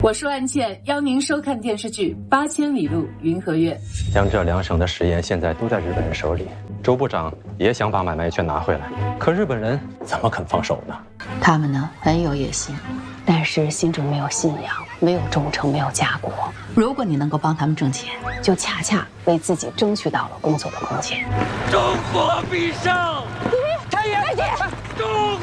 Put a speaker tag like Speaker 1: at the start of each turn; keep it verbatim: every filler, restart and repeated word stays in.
Speaker 1: 我是万茜，邀您收看电视剧《八千里路云和月》。
Speaker 2: 江浙两省的实验现在都在日本人手里，周部长也想把买卖权拿回来，可日本人怎么肯放手呢？
Speaker 3: 他们呢很有野心，但是心中没有信仰，没有忠诚，没有家国。如果你能够帮他们挣钱，就恰恰为自己争取到了工作的空间。
Speaker 4: 中国必胜！
Speaker 3: 陈宇，陈姐，
Speaker 4: 中。